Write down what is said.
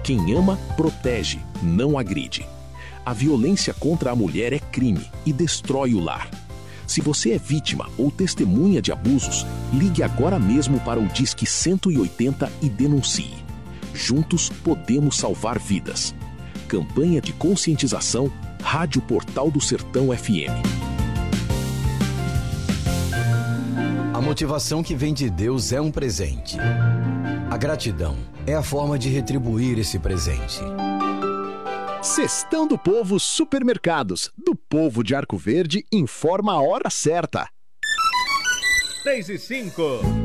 Quem ama, protege, não agride. A violência contra a mulher é crime e destrói o lar. Se você é vítima ou testemunha de abusos, ligue agora mesmo para o Disque 180 e denuncie. Juntos podemos salvar vidas. Campanha de conscientização, Rádio Portal do Sertão FM. A motivação que vem de Deus é um presente. A gratidão é a forma de retribuir esse presente. Cestão do Povo Supermercados, do povo de Arco Verde, informa a hora certa. 6:05.